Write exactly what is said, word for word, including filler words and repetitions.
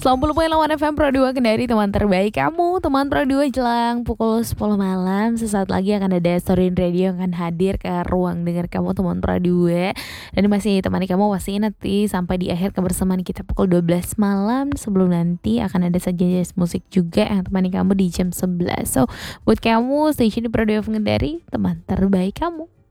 sembilan puluh koma delapan F M Pro dua Kendari, teman terbaik kamu. Teman Pro dua jelang pukul sepuluh malam. Sesaat lagi akan ada Story Radio yang akan hadir ke ruang dengar kamu, teman Pro dua. Dan masih temani kamu pasti nanti sampai di akhir kebersamaan kita pukul dua belas malam. Sebelum nanti akan ada saja musik juga yang temani kamu di jam sebelas. So, buat kamu stay di Pro dua Kendari, teman terbaik kamu.